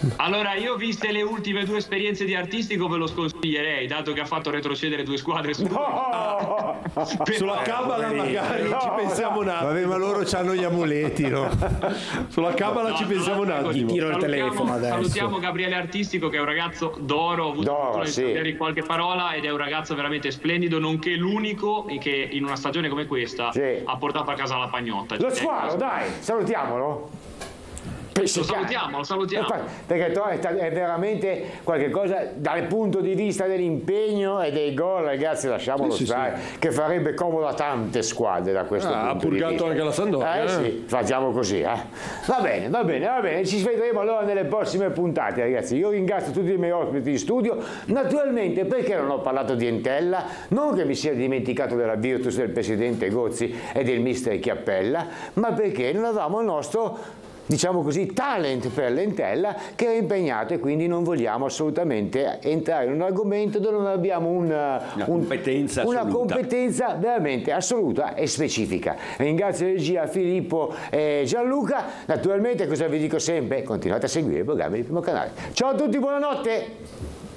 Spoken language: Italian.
Allora, io viste le ultime 2 esperienze di Artistico ve lo sconsiglierei, dato che ha fatto retrocedere 2 squadre su Sulla Cabala magari ci pensiamo un attimo. Vabbè, ma loro hanno gli amuleti, no? Sulla Cabala ci pensiamo un attimo. Tiro il telefono adesso. Salutiamo Gabriele Artistico, che è un ragazzo d'oro, ho avuto fortuna di sapere qualche parola, ed è un ragazzo veramente splendido, nonché l'unico che in una stagione come questa ha portato a casa la pagnotta. Lo squalo, dai, salutiamolo. Lo salutiamo. Perché è veramente qualche cosa dal punto di vista dell'impegno e dei gol, ragazzi, lasciamolo stare, che farebbe comodo a tante squadre da questo punto ha purgato anche la Sampdoria. Sì, facciamo così, Va bene, ci vedremo allora nelle prossime puntate, ragazzi. Io ringrazio tutti i miei ospiti di studio, naturalmente perché non ho parlato di Entella, non che mi sia dimenticato della Virtus del presidente Gozzi e del mister Chiappella, ma perché non avevamo il nostro, diciamo così, talent per l'Entella, che è impegnato, e quindi non vogliamo assolutamente entrare in un argomento dove non abbiamo una competenza veramente assoluta e specifica. Ringrazio regia, Filippo e Gianluca. Naturalmente, cosa vi dico sempre? Continuate a seguire i programmi del Primo Canale. Ciao a tutti, buonanotte!